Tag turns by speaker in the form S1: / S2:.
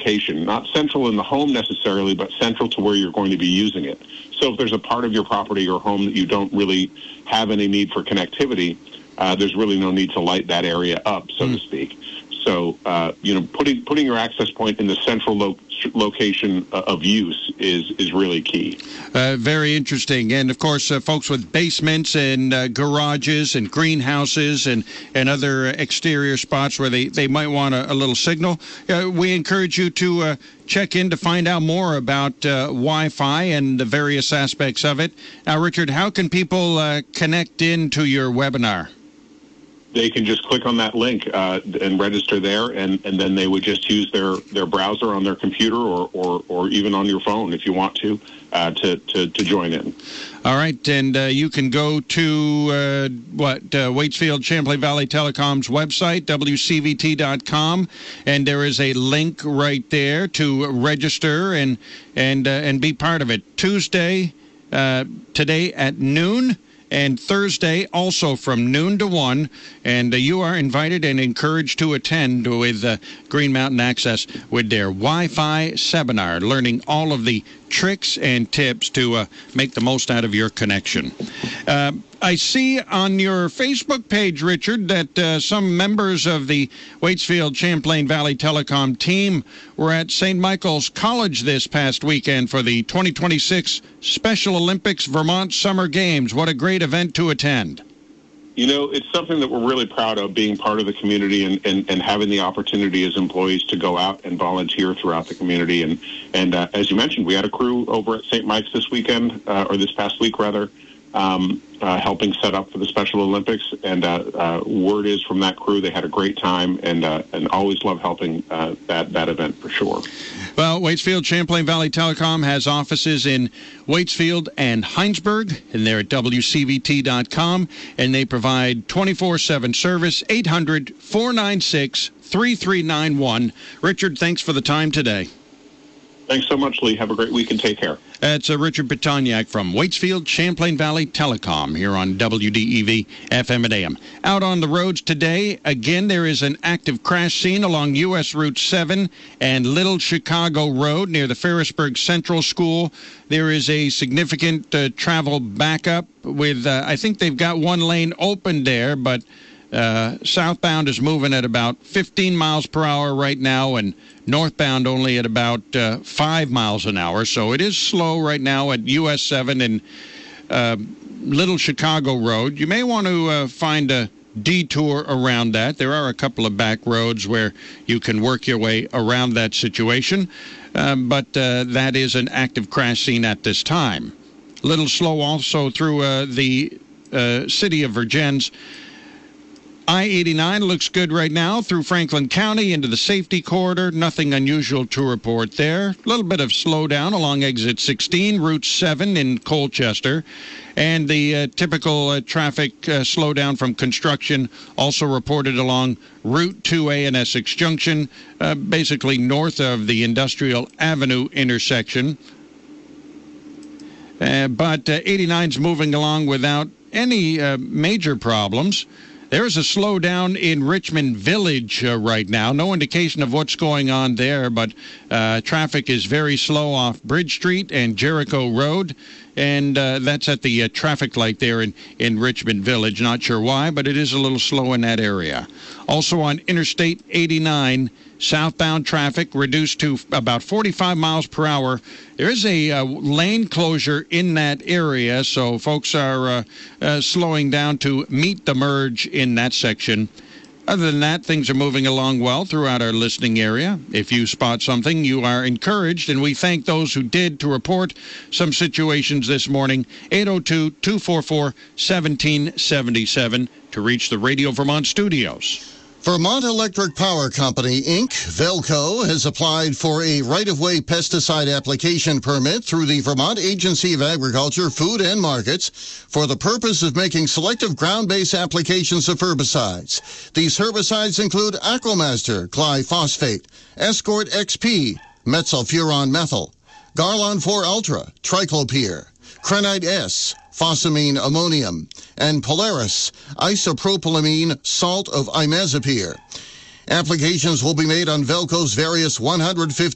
S1: location, not central in the home necessarily, but central to where you're going to be using it. So if there's a part of your property or home that you don't really have any need for connectivity, there's really no need to light that area up, so to speak. So, putting your access point in the central location of use is really key.
S2: Very interesting. And, of course, folks with basements and garages and greenhouses and other exterior spots where they might want a little signal, we encourage you to check in to find out more about Wi-Fi and the various aspects of it. Now, Richard, how can people connect into your webinar?
S1: They can just click on that link and register there, and then they would just use their browser on their computer or even on your phone if you want to join in.
S2: All right, and you can go to Waitsfield Champlain Valley Telecom's website, WCVT.com, and there is a link right there to register and be part of it. Tuesday, today at noon. And Thursday, also from noon to 1, and you are invited and encouraged to attend with Green Mountain Access with their Wi-Fi seminar, learning all of the tricks and tips to make the most out of your connection. I see on your Facebook page, Richard, that some members of the Waitsfield Champlain Valley Telecom team were at St. Michael's College this past weekend for the 2026 Special Olympics Vermont Summer Games. What a great event to attend.
S1: You know, it's something that we're really proud of, being part of the community and having the opportunity as employees to go out and volunteer throughout the community. And as you mentioned, we had a crew over at St. Mike's this weekend, or this past week, rather, helping set up for the Special Olympics. And word is from that crew, they had a great time and always love helping that event for sure.
S2: Well, Waitsfield Champlain Valley Telecom has offices in Waitsfield and Heinsberg, and they're at WCVT.com, and they provide 24/7 service, 800-496-3391. Richard, thanks for the time today.
S1: Thanks so much, Lee. Have a great week and take care.
S2: That's Richard Petoniak from Waitsfield Champlain Valley Telecom here on WDEV FM and AM. Out on the roads today, again, there is an active crash scene along U.S. Route 7 and Little Chicago Road near the Ferrisburg Central School. There is a significant travel backup with, I think they've got one lane open there, but southbound is moving at about 15 miles per hour right now, and northbound only at about 5 miles an hour. So it is slow right now at US 7 and Little Chicago Road. You may want to find a detour around that. There are a couple of back roads where you can work your way around that situation, but that is an active crash scene at this time. A little slow also through the city of Vergennes. I-89 looks good right now through Franklin County into the safety corridor. Nothing unusual to report there. A little bit of slowdown along exit 16, Route 7 in Colchester. And the typical traffic slowdown from construction also reported along Route 2A and Essex Junction, basically north of the Industrial Avenue intersection. But 89's moving along without any major problems. There's a slowdown in Richmond Village right now. No indication of what's going on there, but traffic is very slow off Bridge Street and Jericho Road, and that's at the traffic light there in Richmond Village. Not sure why, but it is a little slow in that area. Also on Interstate 89, southbound traffic reduced to about 45 miles per hour. There is a lane closure in that area, so folks are slowing down to meet the merge in that section. Other than that, things are moving along well throughout our listening area. If you spot something, you are encouraged, and we thank those who did to report some situations this morning. 802-244-1777 to reach the Radio Vermont studios.
S3: Vermont Electric Power Company, Inc., VELCO, has applied for a right-of-way pesticide application permit through the Vermont Agency of Agriculture, Food and Markets for the purpose of making selective ground-based applications of herbicides. These herbicides include Aquamaster, glyphosate, Escort XP, metsulfuron methyl, Garlon 4 Ultra, Triclopyr, Crenite S, Phosamine ammonium, and Polaris isopropylamine salt of imazapyr. Applications will be made on VELCO's various 150